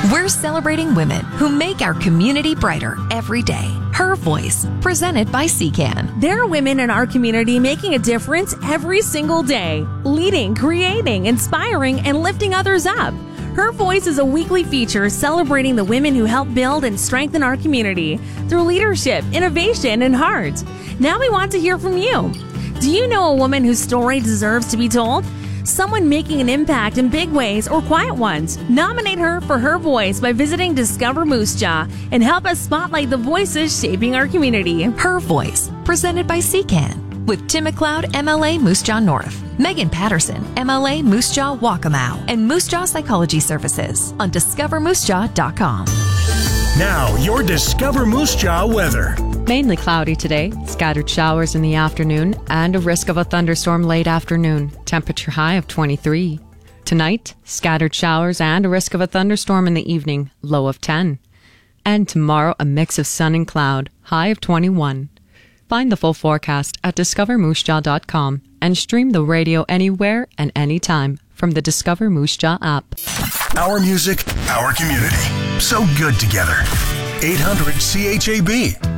We're celebrating women who make our community brighter every day. Her Voice, presented by CCAN. There are women in our community making a difference every single day, leading, creating, inspiring, and lifting others up. Her Voice is a weekly feature celebrating the women who help build and strengthen our community through leadership, innovation, and heart. Now we want to hear from you. Do you know a woman whose story deserves to be told? Someone making an impact in big ways or quiet ones. Nominate her for Her Voice by visiting Discover Moose Jaw and help us spotlight the voices shaping our community. Her Voice, presented by CCAN, with Tim McLeod, MLA Moose Jaw North, Megan Patterson, MLA Moose Jaw Waccamaw, and Moose Jaw Psychology Services on discovermoosejaw.com. Now, your Discover Moose Jaw weather. Mainly cloudy today, scattered showers in the afternoon, and a risk of a thunderstorm late afternoon. Temperature high of 23. Tonight, scattered showers and a risk of a thunderstorm in the evening, low of 10. And tomorrow, a mix of sun and cloud, high of 21. Find the full forecast at discovermoosejaw.com and stream the radio anywhere and anytime from the Discover Moose Jaw app. Our music, our community. So good together. 800 CHAB.